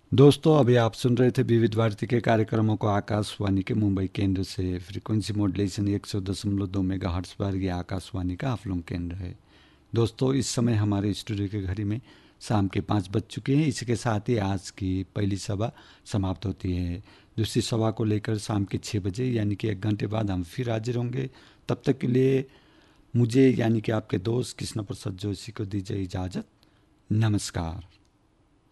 दोस्तों अभी आप सुन रहे थे विविध भारती के कार्यक्रमों को आकाशवाणी के मुंबई केंद्र से। फ्रीक्वेंसी मॉड्यूलेशन 100.2 मेगाहर्ट्ज पर यह आकाशवाणी का हाफलोंग केंद्र है। दोस्तों इस समय हमारे स्टूडियो की घड़ी में शाम के 5 बज चुके हैं। इसी के साथ ही आज की पहली सभा समाप्त होती है। दूसरी सभा को लेकर शाम के 6 बजे यानी कि 1 घंटे बाद हम फिर हाजिर होंगे। तब तक के लिए मुझे यानी कि आपके दोस्त कृष्ण प्रसाद जोशी को दीजिए इजाज़त। नमस्कार।